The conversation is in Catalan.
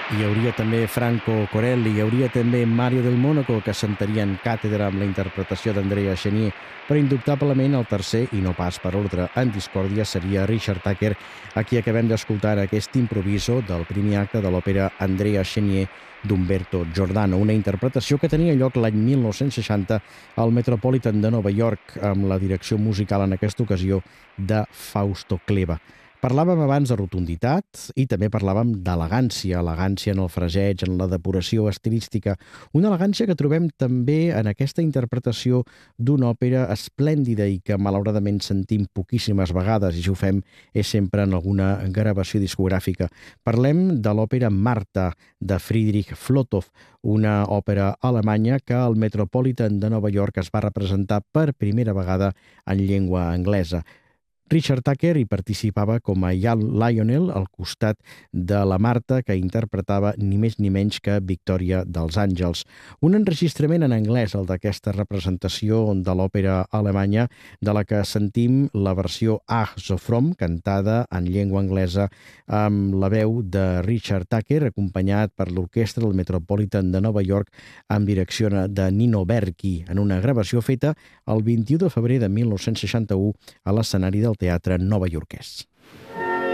Hi hauria també Franco Corelli, hi hauria també Mario del Mónaco, que sentarien càtedra amb la interpretació d'Andrea Chenier, però indubtablement el tercer, i no pas per ordre en discòrdia, seria Richard Tucker, a qui acabem d'escoltar aquest improviso del primer acte de l'òpera Andrea Chenier d'Umberto Giordano, una interpretació que tenia lloc l'any 1960 al Metropolitan de Nova York, amb la direcció musical en aquesta ocasió de Fausto Cleva. Parlàvem abans de rotunditat i també parlàvem d'elegància, elegància en el fraseig, en la depuració estilística, una elegància que trobem també en aquesta interpretació d'una òpera esplèndida i que malauradament sentim poquíssimes vegades, i si ho fem és sempre en alguna gravació discogràfica. Parlem de l'òpera Marta, de Friedrich Flotow, una òpera alemanya que al Metropolitan de Nova York es va representar per primera vegada en llengua anglesa. Richard Tucker hi participava com a Young Lionel al costat de la Marta, que interpretava ni més ni menys que Victòria dels Àngels. Un enregistrament en anglès, el d'aquesta representació de l'òpera alemanya, de la que sentim la versió Ach so fromm, cantada en llengua anglesa amb la veu de Richard Tucker, acompanyat per l'orquestra del Metropolitan de Nova York amb direcció de Nino Berchi, en una gravació feta el 21 de febrer de 1961 a l'escenari del Teatre novaiorquès.